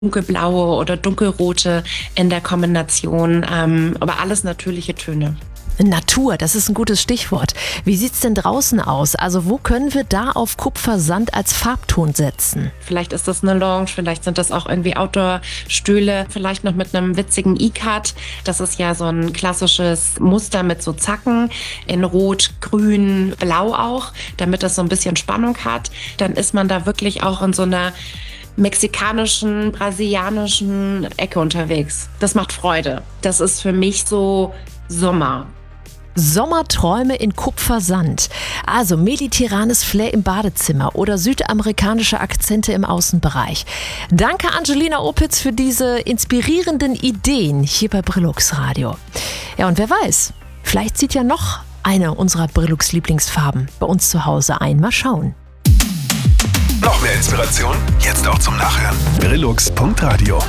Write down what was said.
dunkelblaue oder dunkelrote in der Kombination, aber alles natürliche Töne. Natur, das ist ein gutes Stichwort. Wie sieht's denn draußen aus? Also wo können wir da auf Kupfersand als Farbton setzen? Vielleicht ist das eine Lounge, vielleicht sind das auch irgendwie Outdoor-Stühle, vielleicht noch mit einem witzigen E-Cut. Das ist ja so ein klassisches Muster mit so Zacken in Rot, Grün, Blau auch, damit das so ein bisschen Spannung hat. Dann ist man da wirklich auch in so einer mexikanischen, brasilianischen Ecke unterwegs. Das macht Freude. Das ist für mich so Sommer. Sommerträume in Kupfersand. Also mediterranes Flair im Badezimmer oder südamerikanische Akzente im Außenbereich. Danke Angelina Opitz für diese inspirierenden Ideen hier bei Brillux Radio. Ja, und wer weiß, vielleicht zieht ja noch eine unserer Brillux Lieblingsfarben bei uns zu Hause ein. Mal schauen. Noch mehr Inspiration? Jetzt auch zum Nachhören. Brillux.radio